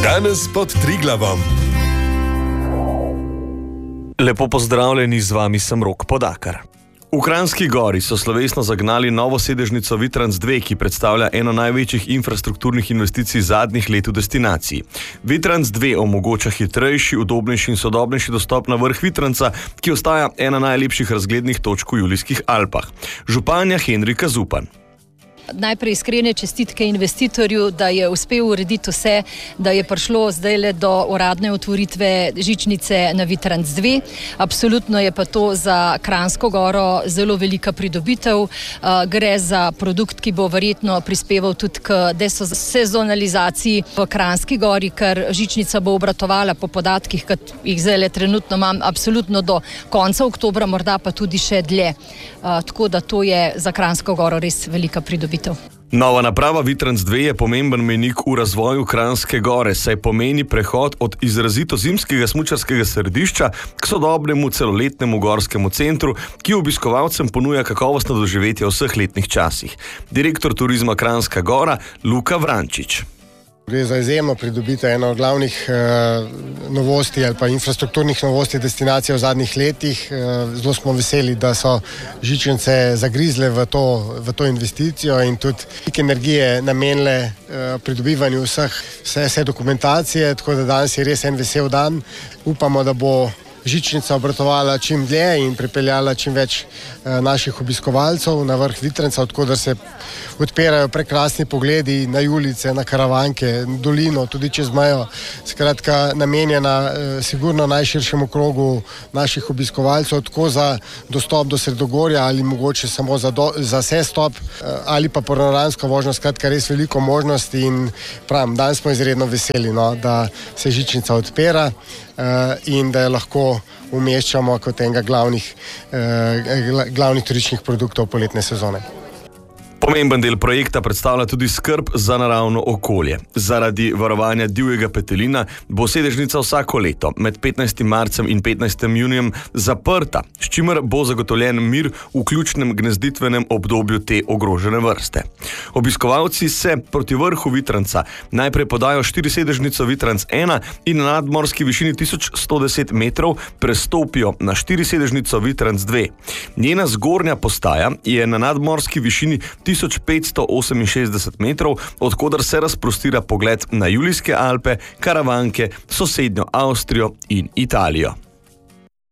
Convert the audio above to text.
Danes pod Triglavom. Lepo pozdravljeni, z vami sem Rok Podakar. V Kranjski Gori so slovesno zagnali novo sedežnico Vitrans 2, ki predstavlja eno največjih infrastrukturnih investicij zadnjih let v destinaciji. Vitrans 2 omogoča hitrejši, udobnejši in sodobnejši dostop na vrh Vitranca, ki ostaja ena najlepših razglednih točk v Julijskih Alpah. Županja Henrika Zupan. Najprej iskrene čestitke investitorju, da je uspel urediti vse, da je prišlo zdaj do uradne otvoritve žičnice na Vitrans 2. Absolutno je pa to za Kranjsko Goro zelo velika pridobitev. Gre za produkt, ki bo verjetno prispeval tudi k desezonalizaciji v Kranjski Gori, ker žičnica bo obratovala po podatkih, ki jih zdaj trenutno imam, absolutno do konca oktobra, morda pa tudi še dlje. Tako da to je za Kranjsko Goro res velika pridobitev. Nova naprava Vitrans 2 je pomemben mejnik v razvoju Kranjske Gore, saj pomeni prehod od izrazito zimskega smučarskega središča k sodobnemu celoletnemu gorskemu centru, ki obiskovalcem ponuja kakovostno doživetje v vseh letnih časih. Direktor turizma Kranjska Gora Luka Vrančič. Gre za izjemno pridobitev, eno od glavnih novosti ali pa infrastrukturnih novosti destinacije v zadnjih letih. Zelo smo veseli, da so žičnice zagrizle v to investicijo in tudi energije namenile pridobivanju vse dokumentacije, tako da danes je res en vesel dan. Upamo, da bo žičnica obratovala čim dlje in pripeljala čim več naših obiskovalcev na vrh Vitranca, tako da se odpirajo prekrasni pogledi na Julice, na Karavanke, dolino, tudi čez mejo. Skratka, namenjena sigurno najširšemu krogu naših obiskovalcev, tako za dostop do Sredogorja ali mogoče samo za sestop ali pa panoramsko vožnjo. Skratka, res veliko možnosti in pravim, danes smo izredno veseli, da se žičnica odpira in da jo lahko umeščamo kot enega glavnih turističnih produktov poletne sezone. Pomemben del projekta predstavlja tudi skrb za naravno okolje. Zaradi varovanja divjega petelina bo sedežnica vsako leto med 15. marcem in 15. junijem zaprta, s čimer bo zagotovljen mir v ključnem gnezditvenem obdobju te ogrožene vrste. Obiskovalci se proti vrhu Vitranca najprej podajo 4-sedežnico Vitrans 1 in na nadmorski višini 1110 metrov prestopijo na 4-sedežnico Vitrans 2. Njena zgornja postaja je na nadmorski višini 1568 metrov, od koder se razprostira pogled na Julijske Alpe, Karavanke, sosednjo Avstrijo in Italijo.